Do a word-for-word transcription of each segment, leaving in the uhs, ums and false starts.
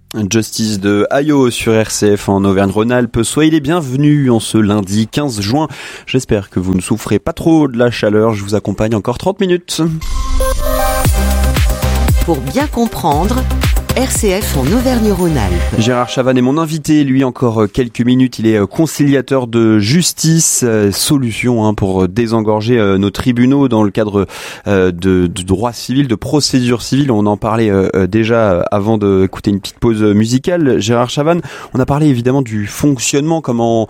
Justice de Ayo sur R C F en Auvergne-Rhône-Alpes. Soyez les bienvenus en ce lundi quinze juin. J'espère que vous ne souffrez pas trop de la chaleur. Je vous accompagne encore trente minutes. Pour bien comprendre, R C F en Auvergne-Rhône-Alpes. Gérard Chavanne est mon invité, lui encore quelques minutes, il est conciliateur de justice, solution hein, pour désengorger nos tribunaux dans le cadre de, de droit civil, de procédure civile. On en parlait déjà avant d'écouter une petite pause musicale. Gérard Chavanne, on a parlé évidemment du fonctionnement, comment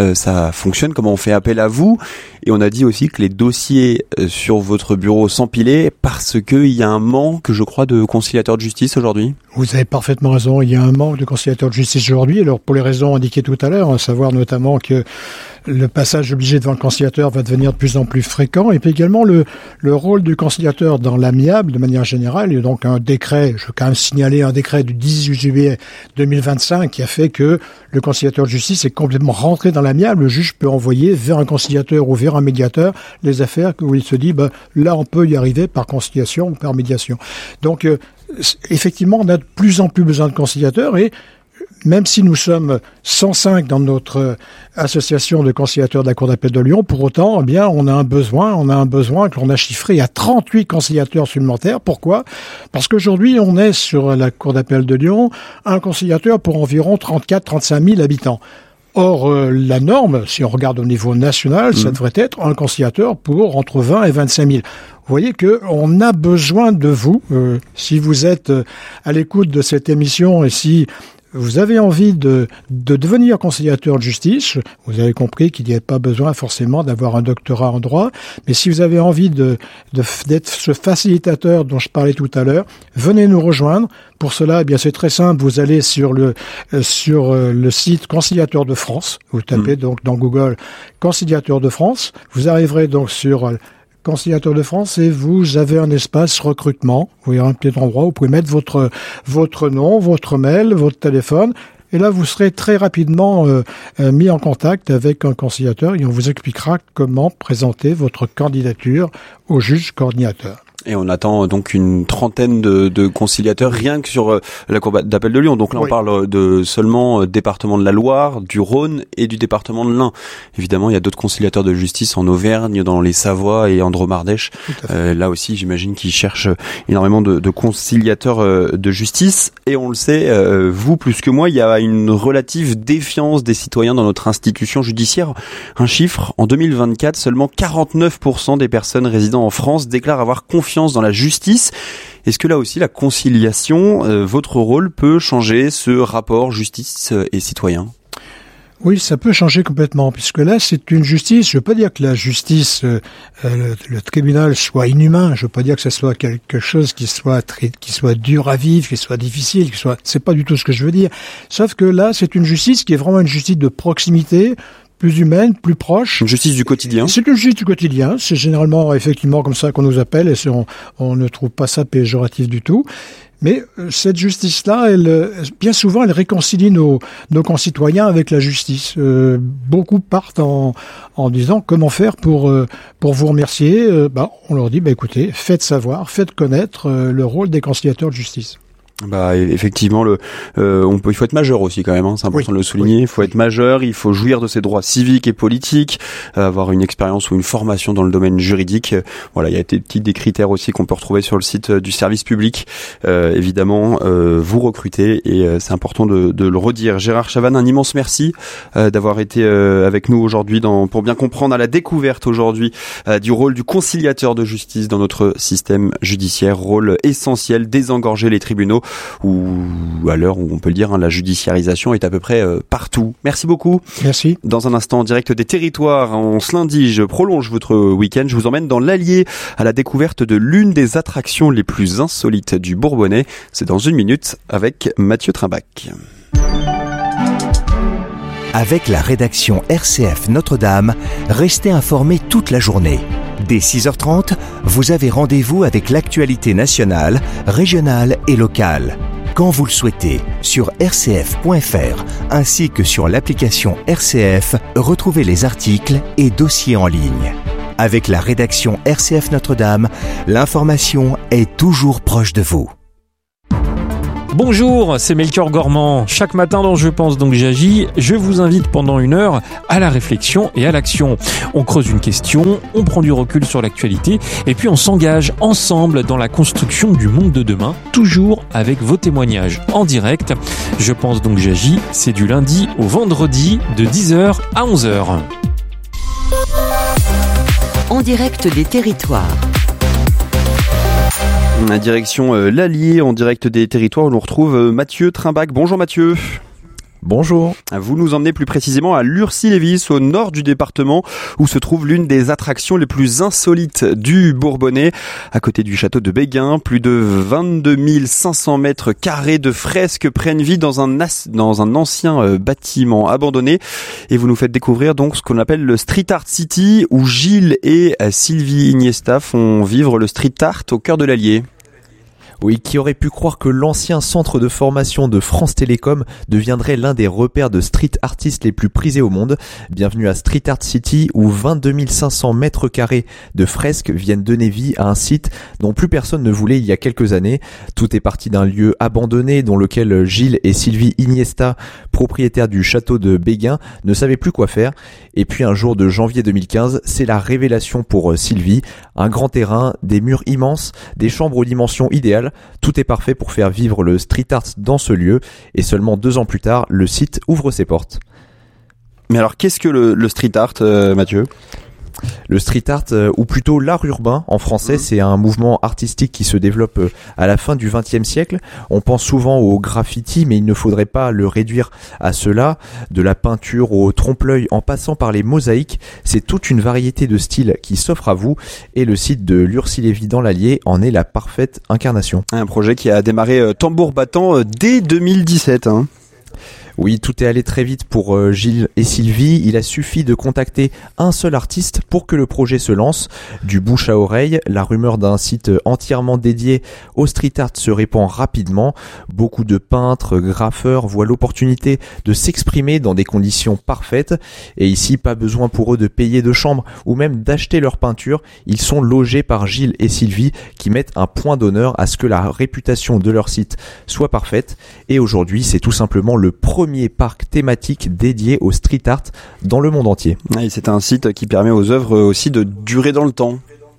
ça fonctionne, comment on fait appel à vous. Et on a dit aussi que les dossiers sur votre bureau s'empilaient parce qu'il y a un manque, je crois, de conciliateurs de justice aujourd'hui. Vous avez parfaitement raison, il y a un manque de conciliateurs de justice aujourd'hui. Alors pour les raisons indiquées tout à l'heure, à savoir notamment que le passage obligé devant le conciliateur va devenir de plus en plus fréquent, et puis également le, le rôle du conciliateur dans l'amiable de manière générale. Il y a donc un décret, je veux quand même signaler un décret du dix-huit juillet deux mille vingt-cinq qui a fait que le conciliateur de justice est complètement rentré dans l'amiable. Le juge peut envoyer vers un conciliateur ou vers un médiateur les affaires où il se dit ben, là on peut y arriver par conciliation ou par médiation. Donc euh, effectivement on a de plus en plus besoin de conciliateurs, et même si nous sommes cent cinq dans notre association de conciliateurs de la Cour d'appel de Lyon, pour autant, eh bien, on a un besoin, on a un besoin que l'on a chiffré à trente-huit conciliateurs supplémentaires. Pourquoi ? Parce qu'aujourd'hui, on est sur la Cour d'appel de Lyon, un conciliateur pour environ trente-quatre à trente-cinq mille habitants. Or, euh, la norme, si on regarde au niveau national, mmh. ça devrait être un conciliateur pour entre vingt et vingt-cinq mille. Vous voyez que on a besoin de vous. Euh, si vous êtes euh, à l'écoute de cette émission et si vous avez envie de, de devenir conciliateur de justice, vous avez compris qu'il n'y a pas besoin forcément d'avoir un doctorat en droit, mais si vous avez envie de, de, d'être ce facilitateur dont je parlais tout à l'heure, venez nous rejoindre. Pour cela, eh bien, c'est très simple. Vous allez sur le, euh, sur euh, le site Conciliateur de France. Vous tapez mmh. donc dans Google Conciliateur de France. Vous arriverez donc sur euh, Conciliateur de France et vous avez un espace recrutement. Vous avez un petit endroit où vous pouvez mettre votre votre nom, votre mail, votre téléphone. Et là, vous serez très rapidement euh, euh, mis en contact avec un conciliateur et on vous expliquera comment présenter votre candidature au juge coordinateur. Et on attend donc une trentaine de, de conciliateurs rien que sur euh, la Cour d'appel de Lyon. Donc là, oui. on parle de seulement euh, département de la Loire, du Rhône et du département de l'Ain. Évidemment, il y a d'autres conciliateurs de justice en Auvergne, dans les Savoies et en Dromardèche. Euh, là aussi, j'imagine qu'ils cherchent énormément de, de conciliateurs euh, de justice. Et on le sait, euh, vous plus que moi, il y a une relative défiance des citoyens dans notre institution judiciaire. Un chiffre, en deux mille vingt-quatre, seulement quarante-neuf pour cent des personnes résidant en France déclarent avoir confiance dans la justice. Est-ce que là aussi la conciliation, euh, votre rôle peut changer ce rapport justice et citoyen ? Oui, ça peut changer complètement, puisque là, c'est une justice. Je veux pas dire que la justice, euh, le, le tribunal soit inhumain. Je veux pas dire que ce soit quelque chose qui soit très, qui soit dur à vivre, qui soit difficile, qui soit. C'est pas du tout ce que je veux dire. Sauf que là, c'est une justice qui est vraiment une justice de proximité, plus humaine, plus proche. Une justice du quotidien. C'est une justice du quotidien. C'est généralement, effectivement, comme ça qu'on nous appelle, et on, on ne trouve pas ça péjoratif du tout. Mais cette justice-là, elle, bien souvent, elle réconcilie nos, nos concitoyens avec la justice. Euh, beaucoup partent en, en disant comment faire pour, pour vous remercier. Euh, bah, on leur dit, bah, écoutez, faites savoir, faites connaître euh, le rôle des conciliateurs de justice. Bah effectivement, le, euh, on peut, il faut être majeur aussi quand même. Hein, c'est important oui, de le souligner. Oui. Il faut être majeur, il faut jouir de ses droits civiques et politiques, euh, avoir une expérience ou une formation dans le domaine juridique. Euh, voilà, il y a des petits des critères aussi qu'on peut retrouver sur le site du service public. Euh, évidemment, euh, vous recrutez et euh, c'est important de, de le redire. Gérard Chavanne, un immense merci euh, d'avoir été euh, avec nous aujourd'hui dans, pour bien comprendre à la découverte aujourd'hui euh, du rôle du conciliateur de justice dans notre système judiciaire. Rôle essentiel, désengorger les tribunaux. Ou à l'heure où on peut le dire, hein, la judiciarisation est à peu près euh, partout. Merci beaucoup. Merci. Dans un instant, en direct des territoires, en ce lundi, je prolonge votre week-end. Je vous emmène dans l'Allier à la découverte de l'une des attractions les plus insolites du Bourbonnais. C'est dans une minute avec Mathieu Trimbach. Avec la rédaction R C F Notre-Dame, restez informés toute la journée. Dès six heures trente, vous avez rendez-vous avec l'actualité nationale, régionale et locale. Quand vous le souhaitez, sur r c f point f r ainsi que sur l'application R C F, retrouvez les articles et dossiers en ligne. Avec la rédaction R C F Notre-Dame, l'information est toujours proche de vous. Bonjour, c'est Melchior Gormand. Chaque matin dans Je pense donc j'agis, je vous invite pendant une heure à la réflexion et à l'action. On creuse une question, on prend du recul sur l'actualité et puis on s'engage ensemble dans la construction du monde de demain, toujours avec vos témoignages en direct. Je pense donc j'agis, c'est du lundi au vendredi de dix heures à onze heures. En direct des territoires. La direction euh, l'Allier, en direct des territoires, on retrouve euh, Mathieu Trimbach. Bonjour Mathieu. Bonjour. Vous nous emmenez plus précisément à Lurcy-Lévis, au nord du département, où se trouve l'une des attractions les plus insolites du Bourbonnais. À côté du château de Béguin, plus de vingt-deux mille cinq cents mètres carrés de fresques prennent vie dans un, as- dans un ancien euh, bâtiment abandonné. Et vous nous faites découvrir donc ce qu'on appelle le Street Art City, où Gilles et euh, Sylvie Iniesta font vivre le street art au cœur de l'Allier. Oui, qui aurait pu croire que l'ancien centre de formation de France Télécom deviendrait l'un des repères de street artistes les plus prisés au monde. Bienvenue à Street Art City, où vingt-deux mille cinq cents mètres carrés de fresques viennent donner vie à un site dont plus personne ne voulait il y a quelques années. Tout est parti d'un lieu abandonné dont lequel Gilles et Sylvie Iniesta, propriétaires du château de Béguin, ne savaient plus quoi faire. Et puis un jour de janvier deux mille quinze, c'est la révélation pour Sylvie. Un grand terrain, des murs immenses, des chambres aux dimensions idéales. Tout est parfait pour faire vivre le street art dans ce lieu, et seulement deux ans plus tard, le site ouvre ses portes. Mais alors, qu'est-ce que le, le street art, euh, Mathieu ? Le street art, euh, ou plutôt l'art urbain en français, mmh. c'est un mouvement artistique qui se développe euh, à la fin du vingtième siècle. On pense souvent au graffiti, mais il ne faudrait pas le réduire à cela. De la peinture au trompe-l'œil en passant par les mosaïques, c'est toute une variété de styles qui s'offre à vous, et le site de Lurcy-Lévis dans l'Allier en est la parfaite incarnation. Un projet qui a démarré euh, tambour battant euh, dès deux mille dix-sept, hein. Oui, tout est allé très vite pour euh, Gilles et Sylvie. Il a suffi de contacter un seul artiste pour que le projet se lance. Du bouche à oreille, la rumeur d'un site entièrement dédié au street art se répand rapidement. Beaucoup de peintres, graffeurs voient l'opportunité de s'exprimer dans des conditions parfaites. Et ici, pas besoin pour eux de payer de chambre ou même d'acheter leur peinture. Ils sont logés par Gilles et Sylvie qui mettent un point d'honneur à ce que la réputation de leur site soit parfaite. Et aujourd'hui, c'est tout simplement le premier premier parc thématique dédié au street art dans le monde entier. Et c'est un site qui permet aux œuvres aussi de durer dans le temps.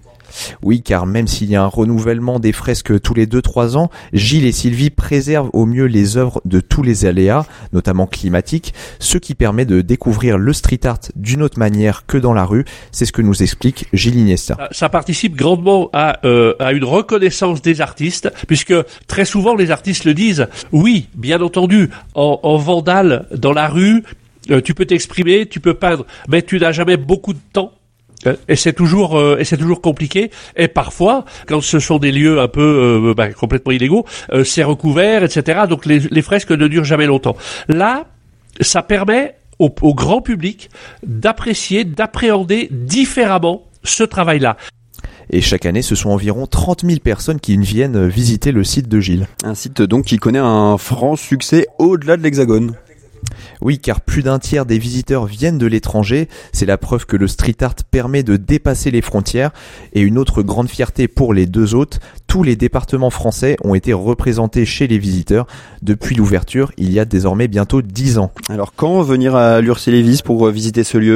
Oui, car même s'il y a un renouvellement des fresques tous les deux trois ans, Gilles et Sylvie préservent au mieux les œuvres de tous les aléas, notamment climatiques, ce qui permet de découvrir le street art d'une autre manière que dans la rue. C'est ce que nous explique Gilles Iniesta. Ça participe grandement à, euh, à une reconnaissance des artistes, puisque très souvent les artistes le disent. Oui, bien entendu, en, en vandale dans la rue, euh, tu peux t'exprimer, tu peux peindre, mais tu n'as jamais beaucoup de temps. Et c'est toujours, euh, et c'est toujours compliqué. Et parfois, quand ce sont des lieux un peu euh, bah, complètement illégaux, euh, c'est recouvert, et cetera. Donc les, les fresques ne durent jamais longtemps. Là, ça permet au, au grand public d'apprécier, d'appréhender différemment ce travail-là. Et chaque année, ce sont environ trente mille personnes qui viennent visiter le site de Gilles. Un site donc qui connaît un franc succès au-delà de l'Hexagone. Oui, car plus d'un tiers des visiteurs viennent de l'étranger. C'est la preuve que le street art permet de dépasser les frontières. Et une autre grande fierté pour les deux hôtes, tous les départements français ont été représentés chez les visiteurs. Depuis l'ouverture, il y a désormais bientôt dix ans. Alors quand venir à Lurcy-Lévis pour visiter ce lieu ?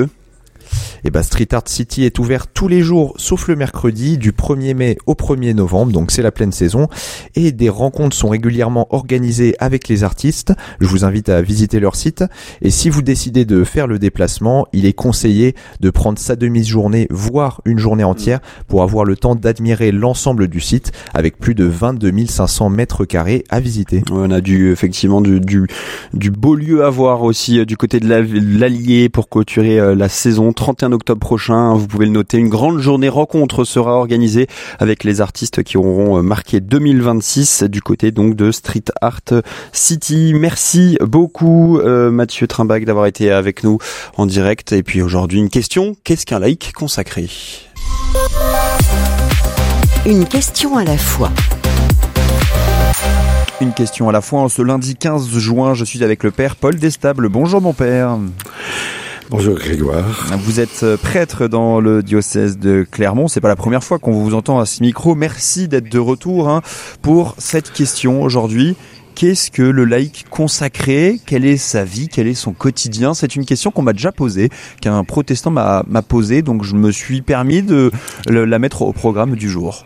Et bah Street Art City est ouvert tous les jours sauf le mercredi du premier mai au premier novembre, donc c'est la pleine saison, et des rencontres sont régulièrement organisées avec les artistes. Je vous invite à visiter leur site, et si vous décidez de faire le déplacement, il est conseillé de prendre sa demi-journée voire une journée entière pour avoir le temps d'admirer l'ensemble du site avec plus de vingt-deux mille cinq cents mètres carrés à visiter. On a du effectivement du du, du beau lieu à voir aussi du côté de l'Allier pour clôturer la saison. trente et un octobre prochain, vous pouvez le noter, une grande journée rencontre sera organisée avec les artistes qui auront marqué deux mille vingt-six du côté donc de Street Art City. Merci beaucoup euh, Mathieu Trimbach d'avoir été avec nous en direct. Et puis aujourd'hui une question, qu'est-ce qu'un laïc consacré ? Une question à la fois. Une question à la fois. En ce lundi quinze juin, je suis avec le père Paul Destable. Bonjour mon père. Bonjour Grégoire. Vous êtes prêtre dans le diocèse de Clermont. C'est pas la première fois qu'on vous entend à ce micro. Merci d'être de retour hein, pour cette question aujourd'hui. qu'est-ce que le laïc consacré? Quelle est sa vie? Quel est son quotidien? C'est une question qu'on m'a déjà posée, qu'un protestant m'a, m'a posée, donc je me suis permis de la mettre au programme du jour.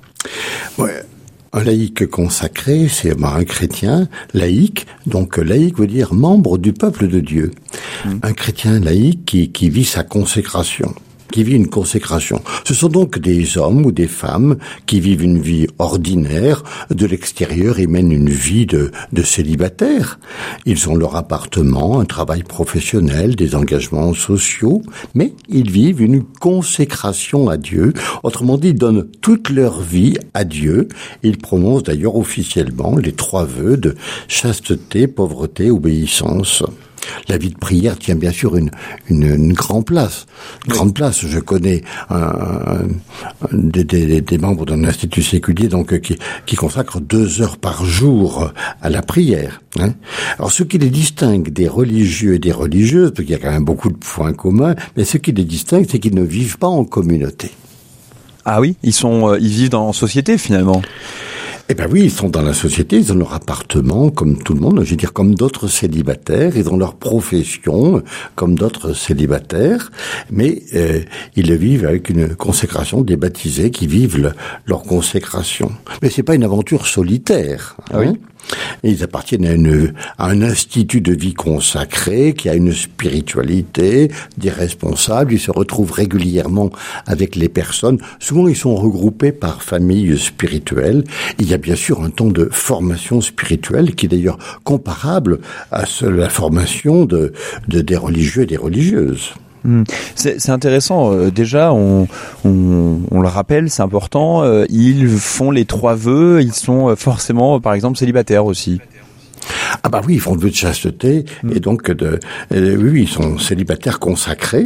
Ouais. Un laïc consacré, c'est un chrétien laïque. Donc laïque veut dire membre du peuple de Dieu. Mmh. Un chrétien laïque qui, qui vit sa consécration. qui vit une consécration. Ce sont donc des hommes ou des femmes qui vivent une vie ordinaire de l'extérieur et mènent une vie de, de célibataire. Ils ont leur appartement, un travail professionnel, des engagements sociaux, mais ils vivent une consécration à Dieu. Autrement dit, ils donnent toute leur vie à Dieu. Ils prononcent d'ailleurs officiellement les trois vœux de chasteté, pauvreté, obéissance. La vie de prière tient bien sûr une, une, une grande place. Une grande place. Je connais un, un, des, des, des membres d'un institut séculier donc qui, qui consacrent deux heures par jour à la prière. Hein. Alors ce qui les distingue des religieux et des religieuses, parce qu'il y a quand même beaucoup de points communs, mais ce qui les distingue, c'est qu'ils ne vivent pas en communauté. Ah oui, ils sont, euh, ils vivent dans, en société finalement. Eh ben oui, ils sont dans la société, ils ont leur appartement comme tout le monde, je veux dire comme d'autres célibataires, ils ont leur profession comme d'autres célibataires, mais euh, ils le vivent avec une consécration, des baptisés qui vivent le, leur consécration. Mais c'est pas une aventure solitaire. Hein. Ah oui. Et ils appartiennent à, une, à un institut de vie consacré qui a une spiritualité, des responsables. Ils se retrouvent régulièrement avec les personnes. Souvent, ils sont regroupés par famille spirituelle. Il y a bien sûr un temps de formation spirituelle qui est d'ailleurs comparable à la formation de, de, des religieux et des religieuses. C'est, c'est intéressant. Euh, déjà, on, on, on le rappelle, c'est important. Euh, ils font les trois vœux. Ils sont forcément, par exemple, célibataires aussi. Ah bah oui, ils font le vœu de chasteté mmh. et donc de, euh, oui, ils sont célibataires consacrés.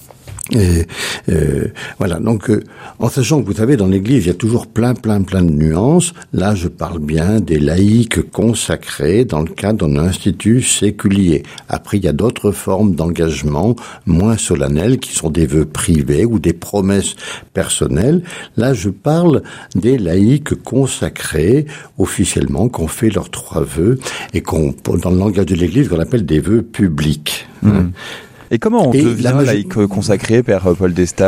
Et euh, voilà, donc euh, en sachant que vous savez, dans l'Église, il y a toujours plein, plein, plein de nuances. Là, je parle bien des laïcs consacrés dans le cadre d'un institut séculier. Après, il y a d'autres formes d'engagement moins solennelles qui sont des vœux privés ou des promesses personnelles. Là, je parle des laïcs consacrés officiellement, qu'on fait leurs trois vœux et qu'on, dans le langage de l'Église, qu'on appelle des vœux publics. Mmh. Hein. Et comment on et devient major... laïc consacré, Père Paul Destable ?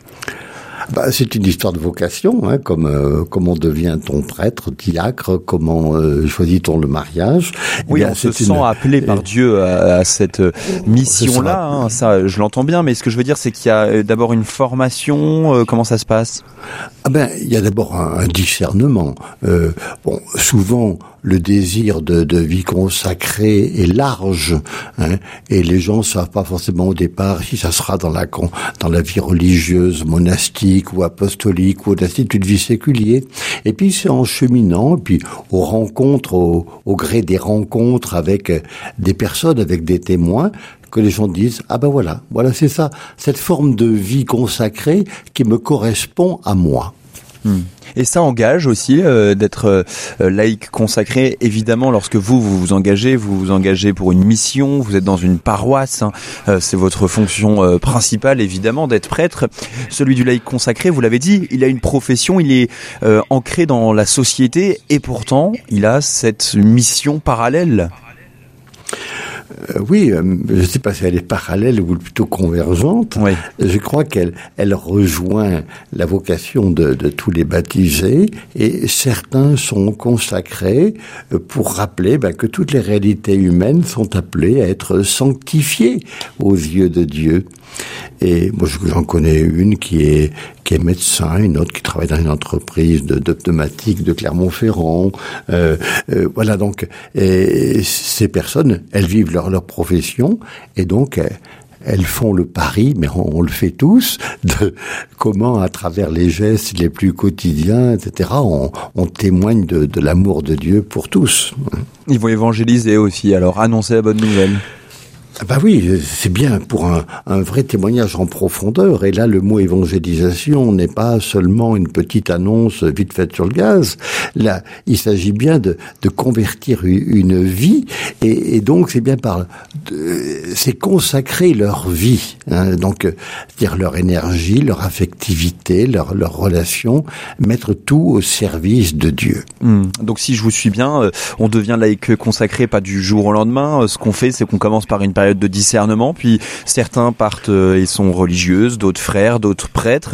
Bah, c'est une histoire de vocation, hein, comme euh, comment devient-on prêtre, diacre, comment euh, choisit-on le mariage. Oui, bien, on se sent une... appelé par et... Dieu à, à cette mission-là. Hein, ça, je l'entends bien, mais ce que je veux dire, c'est qu'il y a d'abord une formation. Euh, comment ça se passe ? Ah ben, il y a d'abord un, un discernement. Euh, bon, souvent. Le désir de, de vie consacrée est large, hein, et les gens savent pas forcément au départ si ça sera dans la dans la vie religieuse, monastique ou apostolique ou l'institut de vie séculier. Et puis c'est en cheminant, et puis aux rencontres, au, au gré des rencontres avec des personnes, avec des témoins, que les gens disent ah ben voilà, voilà c'est ça, cette forme de vie consacrée qui me correspond à moi. Hmm. Et ça engage aussi euh, d'être euh, laïc consacré. Évidemment, lorsque vous vous vous engagez, vous vous engagez pour une mission, vous êtes dans une paroisse, hein, euh, c'est votre fonction euh, principale, évidemment, d'être prêtre. Celui du laïc consacré, vous l'avez dit, il a une profession, il est euh, ancré dans la société, et pourtant, il a cette mission parallèle. Euh, oui, euh, je ne sais pas si elle est parallèle ou plutôt convergente. Oui. Je crois qu'elle elle rejoint la vocation de, de tous les baptisés, et certains sont consacrés pour rappeler ben, que toutes les réalités humaines sont appelées à être sanctifiées aux yeux de Dieu. Et moi, j'en connais une qui est qui est médecin, une autre qui travaille dans une entreprise de, de pneumatique de Clermont-Ferrand. Euh, euh, voilà, donc et ces personnes, elles vivent leur leur profession, et donc elles, elles font le pari, mais on, on le fait tous, de comment, à travers les gestes les plus quotidiens, et cetera, on, on témoigne de, de l'amour de Dieu pour tous. Ils vont évangéliser aussi, alors annoncer la bonne nouvelle. Bah oui, c'est bien pour un, un vrai témoignage en profondeur. Et là, le mot évangélisation n'est pas seulement une petite annonce vite faite sur le gaz. Là, il s'agit bien de, de convertir une vie. Et, et donc, c'est bien par, de, c'est consacrer leur vie. Hein, donc, dire leur énergie, leur affectivité, leur, leur relation, mettre tout au service de Dieu. Mmh. Donc, si je vous suis bien, on devient laïc consacré pas du jour au lendemain. Ce qu'on fait, c'est qu'on commence par une période de discernement, puis certains partent et sont religieuses, d'autres frères, d'autres prêtres.